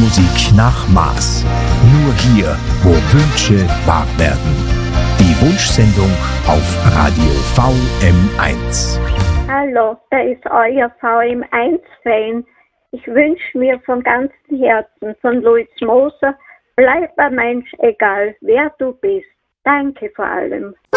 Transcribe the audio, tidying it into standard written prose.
Musik nach Maß. Nur hier, wo Wünsche wahr werden. Die Wunschsendung auf Radio VM1. Hallo, da ist euer VM1-Fan. Ich wünsche mir von ganzem Herzen von Luis Moser, bleib ein Mensch, egal wer du bist. Danke vor allem.